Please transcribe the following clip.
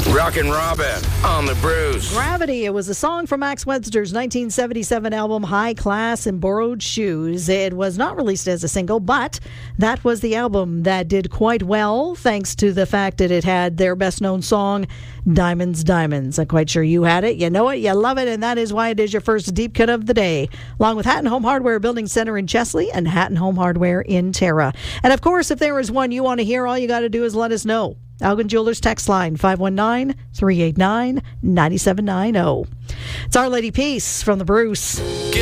Rockin' Robin on the Bruce. Gravity. It was a song from Max Webster's 1977 album High Class and Borrowed Shoes. It was not released as a single, but that was the album that did quite well thanks to the fact that it had their best known song, Diamonds, Diamonds. I'm quite sure you had it, you know it, you love it, and that is why it is your first deep cut of the day, along with Hatton Home Hardware Building Center in Chesley and Hatton Home Hardware in Tara. And of course, if there is one you want to hear, all you got to do is let us know. Algon Jewelers text line 519-389-9790. It's Our Lady Peace from the Bruce.